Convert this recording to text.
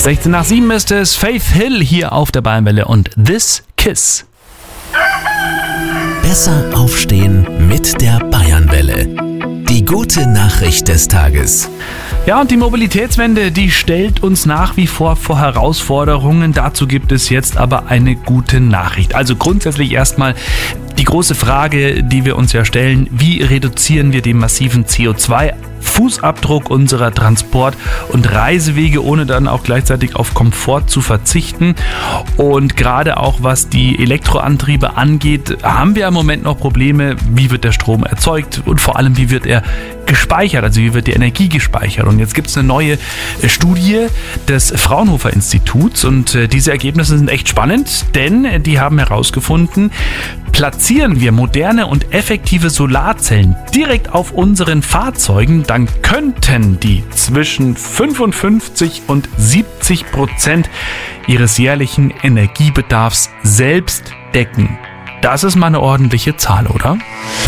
16 nach 7 ist es, Faith Hill hier auf der Bayernwelle und This Kiss. Besser aufstehen mit der Bayernwelle. Die gute Nachricht des Tages. Ja, und die Mobilitätswende, die stellt uns nach wie vor Herausforderungen. Dazu gibt es jetzt aber eine gute Nachricht. Also grundsätzlich erstmal die große Frage, die wir uns ja stellen: Wie reduzieren wir den massiven CO2-Fußabdruck unserer Transport- und Reisewege, ohne dann auch gleichzeitig auf Komfort zu verzichten? Und gerade auch was die Elektroantriebe angeht, haben wir im Moment noch Probleme. Wie wird der Strom erzeugt und vor allem, wie wird er gespeichert, also wie wird die Energie gespeichert? Und jetzt gibt es eine neue Studie des Fraunhofer Instituts und diese Ergebnisse sind echt spannend, denn die haben herausgefunden, platzieren wir moderne und effektive Solarzellen direkt auf unseren Fahrzeugen, dann könnten die zwischen 55% und 70% ihres jährlichen Energiebedarfs selbst decken. Das ist mal eine ordentliche Zahl, oder?